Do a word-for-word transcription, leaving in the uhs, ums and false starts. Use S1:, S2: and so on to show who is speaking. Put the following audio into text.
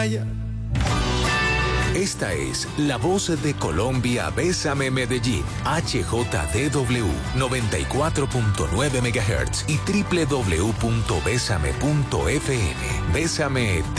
S1: Esta es la voz de Colombia. Bésame Medellín, H J D W noventa y cuatro punto nueve megahertz y doble u doble u doble u punto bésame punto f m. Bésame T